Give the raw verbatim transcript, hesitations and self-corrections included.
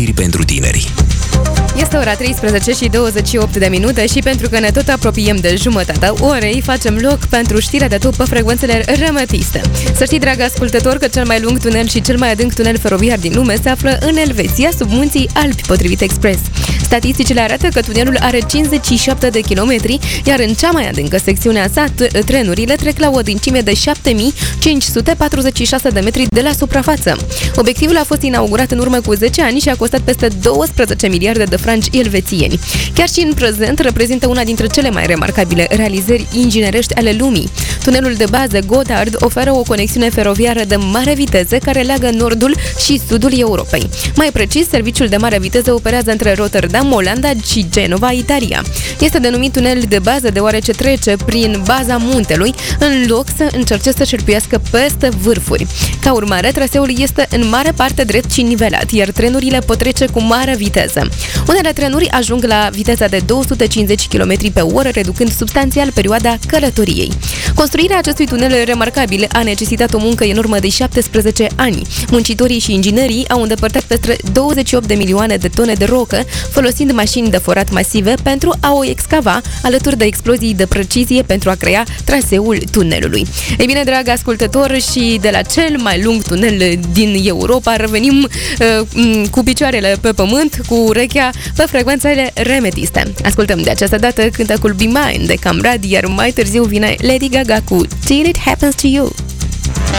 știri pentru tineri. Este ora treisprezece și douăzeci și opt de minute și pentru că ne tot apropiem de jumătatea orei, facem loc pentru știrea de top pe frecvențele remetiste. Să știi, dragă ascultător, că cel mai lung tunel și cel mai adânc tunel feroviar din lume se află în Elveția, sub munții Alpi, potrivit Express. Statisticile arată că tunelul are cincizeci și șapte de kilometri, iar în cea mai adâncă secțiune a sa, trenurile trec la o adâncime de șapte mii cinci sute patruzeci și șase de metri de la suprafață. Obiectivul a fost inaugurat în urmă cu zece ani și a costat peste douăsprezece miliarde de franci elvețieni. Chiar și în prezent reprezintă una dintre cele mai remarcabile realizări inginerești ale lumii. Tunelul de bază Gotthard oferă o conexiune feroviară de mare viteză care leagă nordul și sudul Europei. Mai precis, serviciul de mare viteză operează între Rotterdam, Olanda și Genova, Italia. Este denumit tunel de bază deoarece trece prin baza muntelui, în loc să încerce să șerpuiască peste vârfuri. Ca urmare, traseul este în mare parte drept și nivelat, iar trenurile pot trece cu mare viteză. Unele trenuri ajung la viteza de două sute cincizeci de kilometri pe oră, reducând substanțial perioada călătoriei. Construirea acestui tunel remarcabil a necesitat o muncă enormă de șaptesprezece ani. Muncitorii și inginerii au îndepărtat peste douăzeci și opt de milioane de tone de rocă, folosind mașini de forat masive pentru a o excava, alături de explozii de precizie pentru a crea traseul tunelului. Ei bine, dragă ascultător, și de la cel mai lung tunel din Europa revenim uh, cu picioarele pe pământ, cu urechea pe frecvențele remetiste. Ascultăm de această dată cântecul Be Mine de Camrad, iar mai târziu vine Lady Gaga cu Till It Happens to You.